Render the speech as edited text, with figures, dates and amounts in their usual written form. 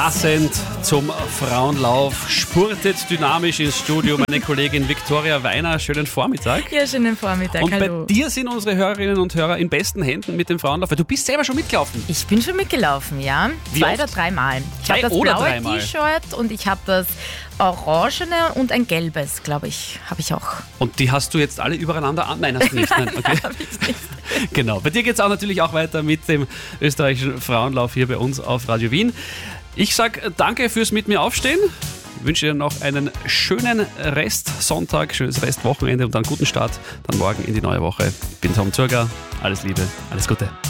Passend zum Frauenlauf spurtet dynamisch ins Studio meine Kollegin Viktoria Weiner. Schönen Vormittag. Ja, schönen Vormittag. Und hallo. bei dir sind unsere Hörerinnen und Hörer in besten Händen mit dem Frauenlauf. Weil du bist selber schon mitgelaufen. Ich bin schon mitgelaufen, ja. Wie 2 oft? oder 3 Mal. Ich 2 habe das oder blaue 3 Mal? T-Shirt und ich habe das orangene und ein gelbes, glaube ich, habe ich auch. Und die hast du jetzt alle übereinander an? Nein, hast du nicht. Nein, okay. Hab ich nicht. Genau. Bei dir geht es auch natürlich auch weiter mit dem österreichischen Frauenlauf hier bei uns auf Radio Wien. Ich sage danke fürs mit mir aufstehen. Ich wünsche dir noch einen schönen Restsonntag, schönes Restwochenende und einen guten Start dann morgen in die neue Woche. Ich bin Tom Zurger. Alles Liebe, alles Gute.